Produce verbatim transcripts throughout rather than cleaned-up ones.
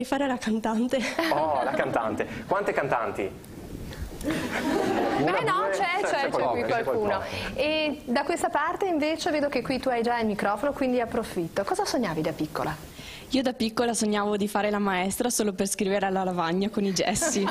Di fare la cantante. Oh, la cantante. Quante cantanti? Una, eh no, c'è, c'è, c'è qui qualcuno. E da questa parte invece vedo che qui tu hai già il microfono, quindi approfitto. Cosa sognavi da piccola? Io da piccola sognavo di fare la maestra solo per scrivere alla lavagna con i gessi.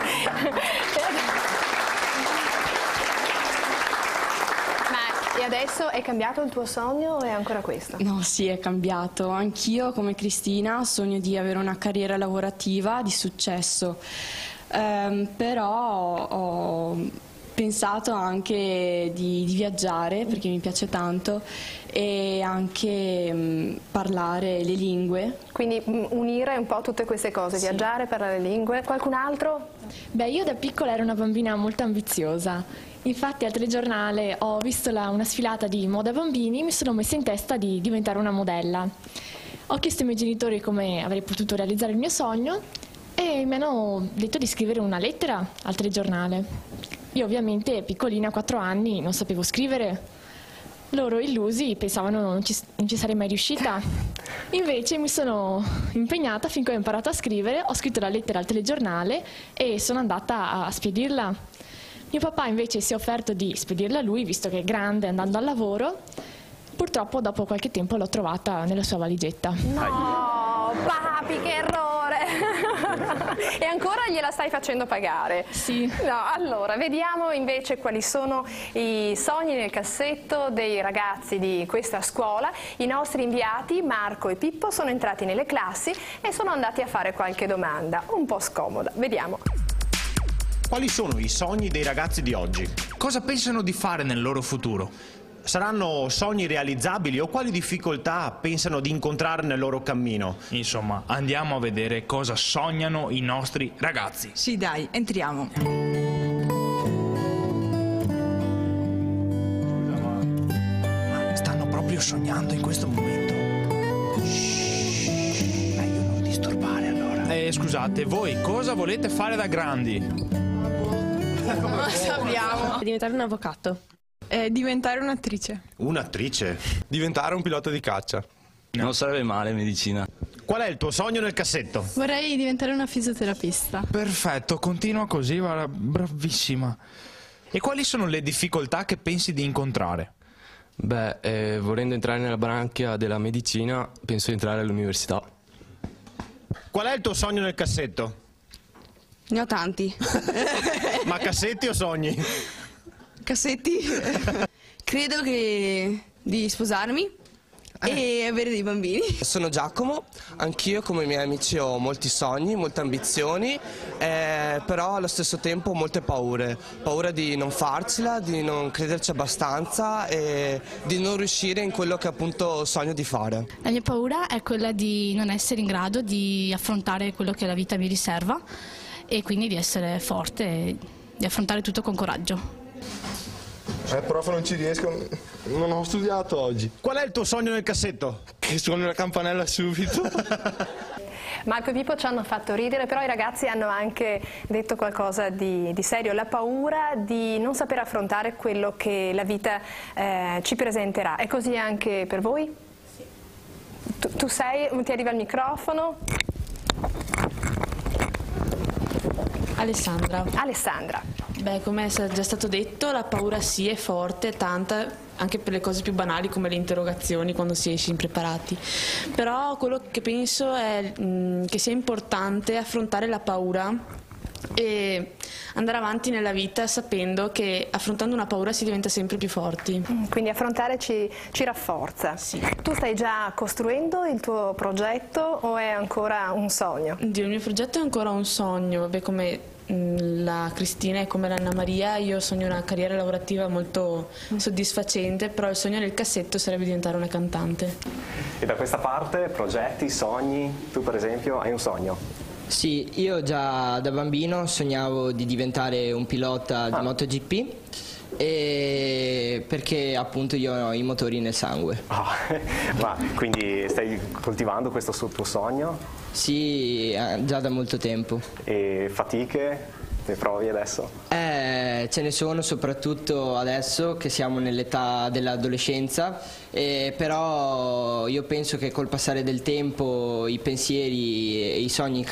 E adesso è cambiato il tuo sogno o è ancora questo? No, sì, è cambiato. Anch'io, come Cristina, sogno di avere una carriera lavorativa di successo. Ehm, però ho pensato anche di, di viaggiare, perché mi piace tanto, e anche mh, parlare le lingue. Quindi mh, unire un po' tutte queste cose, sì. Viaggiare, parlare le lingue. Qualcun altro? Beh, io da piccola ero una bambina molto ambiziosa. Infatti al telegiornale ho visto la, una sfilata di moda bambini e mi sono messa in testa di diventare una modella. Ho chiesto ai miei genitori come avrei potuto realizzare il mio sogno e mi hanno detto di scrivere una lettera al telegiornale. Io ovviamente piccolina, a quattro anni, non sapevo scrivere. Loro illusi pensavano non ci, non ci sarei mai riuscita. Invece mi sono impegnata finché ho imparato a scrivere, ho scritto la lettera al telegiornale e sono andata a spedirla. Mio papà invece si è offerto di spedirla a lui, visto che è grande, andando al lavoro. Purtroppo dopo qualche tempo l'ho trovata nella sua valigetta. No, papi, che errore! E ancora gliela stai facendo pagare? Sì. No, allora, vediamo invece quali sono i sogni nel cassetto dei ragazzi di questa scuola. I nostri inviati, Marco e Pippo, sono entrati nelle classi e sono andati a fare qualche domanda, un po' scomoda. Vediamo. Quali sono i sogni dei ragazzi di oggi? Cosa pensano di fare nel loro futuro? Saranno sogni realizzabili o quali difficoltà pensano di incontrare nel loro cammino? Insomma, andiamo a vedere cosa sognano i nostri ragazzi. Sì, dai, entriamo. Stanno proprio sognando in questo momento. Shhh, meglio non disturbare allora. Eh, scusate, voi cosa volete fare da grandi? Non lo sappiamo. Diventare un avvocato. Eh, diventare un'attrice. Un'attrice? Diventare un pilota di caccia. No. Non sarebbe male medicina. Qual è il tuo sogno nel cassetto? Vorrei diventare una fisioterapista. Perfetto, continua così, guarda, bravissima. E quali sono le difficoltà che pensi di incontrare? Beh, eh, volendo entrare nella branchia della medicina, penso di entrare all'università. Qual è il tuo sogno nel cassetto? Ne ho tanti. Ma cassetti o sogni? Cassetti? Credo che di sposarmi e avere dei bambini. Sono Giacomo, anch'io come i miei amici ho molti sogni, molte ambizioni, eh, però allo stesso tempo molte paure. Paura di non farcela, di non crederci abbastanza e di non riuscire in quello che appunto sogno di fare. La mia paura è quella di non essere in grado di affrontare quello che la vita mi riserva e quindi di essere forte e di affrontare tutto con coraggio. Eh, prof, non ci riesco, non ho studiato oggi. Qual è il tuo sogno nel cassetto? Che suoni la campanella subito. Marco e Pippo ci hanno fatto ridere, però i ragazzi hanno anche detto qualcosa di, di serio, la paura di non saper affrontare quello che la vita eh, ci presenterà. È così anche per voi? Sì. Tu, tu sei, ti arriva il microfono. Alessandra. Alessandra. Beh, come è già stato detto, la paura sì è forte, tanta, anche per le cose più banali come le interrogazioni quando si esce impreparati. Però quello che penso è mh, che sia importante affrontare la paura e andare avanti nella vita sapendo che affrontando una paura si diventa sempre più forti. Quindi affrontare ci, ci rafforza. Sì. Tu stai già costruendo il tuo progetto o è ancora un sogno? Dio, il mio progetto è ancora un sogno, vabbè, come la Cristina e come l'Anna Maria, io sogno una carriera lavorativa molto soddisfacente, però il sogno nel cassetto sarebbe diventare una cantante. E da questa parte, progetti, sogni, tu per esempio hai un sogno? Sì, io già da bambino sognavo di diventare un pilota ah. di MotoGP e perché appunto io ho i motori nel sangue. Oh, ma quindi stai coltivando questo tuo sogno? Sì, già da molto tempo. E fatiche? Ne provi adesso? Eh, ce ne sono soprattutto adesso che siamo nell'età dell'adolescenza, eh, però io penso che col passare del tempo i pensieri e i sogni